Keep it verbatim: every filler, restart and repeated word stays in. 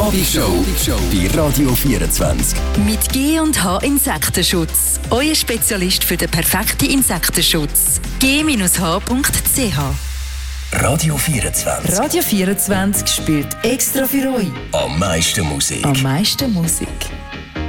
Abendschau bei Radio vierundzwanzig. Mit G und H Insektenschutz. Euer Spezialist für den perfekten Insektenschutz. G H punkt c h. Radio vierundzwanzig. Radio vierundzwanzig spielt extra für euch Am meisten Musik. am meisten Musik.